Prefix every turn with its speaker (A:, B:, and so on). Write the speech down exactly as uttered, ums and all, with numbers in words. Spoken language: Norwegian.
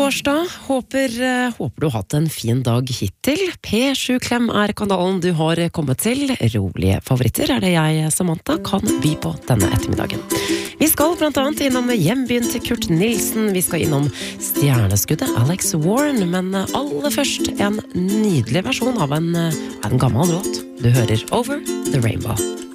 A: torsdag. Håper, håper du har hatt en fin dag hittil. P sju Klem er kanalen du har kommet til. Rolige favoritter er det jeg, Samantha, kan by på denne ettermiddagen. Vi skal blant annet innom hjembyen til Kurt Nilsen. Vi skal innom stjerneskuddet Alex Warren. Men aller først en nydelig versjon av en, en gammel låt. Du hører Over the Rainbow.